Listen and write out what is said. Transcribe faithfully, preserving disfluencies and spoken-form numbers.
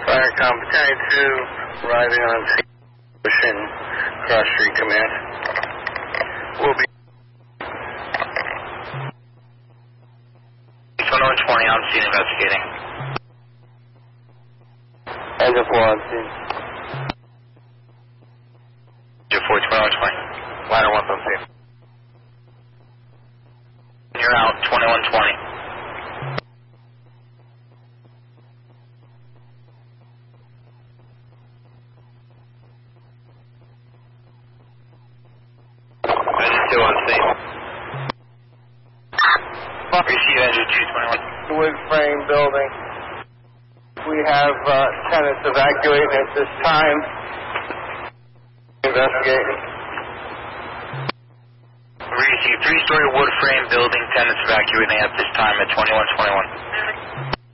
Firecom Battalion two, arriving on scene, cross street command. Will be twenty-one twenty on scene investigating. Edge four on scene. Edge four, twenty-one twenty. Ladder one on scene. You're out, twenty-one twenty. Two on scene. Receive engine two twenty-one. Wood frame building. We have uh, tenants evacuating at this time. Investigating. Receive three-story wood frame building, tenants evacuating at this time at twenty-one twenty-one.